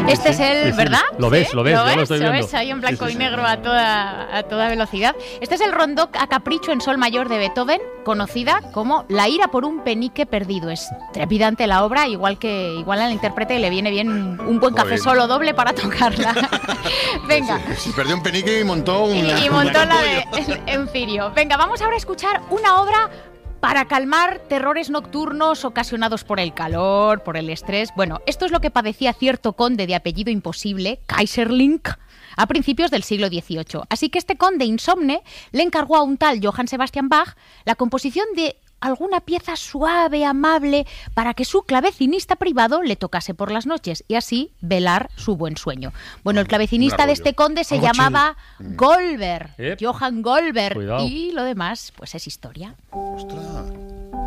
Este es el, ¿verdad? Lo ves, yo lo estoy viendo. Lo ves ahí en blanco y negro a toda velocidad. Este es el rondó a capricho en sol mayor de Beethoven, conocida como La ira por un penique perdido. Es trepidante la obra, igual al intérprete le viene bien un buen café solo doble para tocarla. Venga. Si perdió un penique y montó una... Y montó la de Enfirio. Venga, vamos ahora a escuchar una obra para calmar terrores nocturnos ocasionados por el calor, por el estrés. Bueno, esto es lo que padecía cierto conde de apellido imposible, Kaiserling, a principios del siglo XVIII. Así que este conde insomne le encargó a un tal Johann Sebastian Bach la composición de alguna pieza suave, amable, para que su clavecinista privado le tocase por las noches y así velar su buen sueño. Bueno, el clavecinista de este conde se llamaba Goldberg, Johann Goldberg. Cuidado. Y lo demás, pues es historia. Ostras.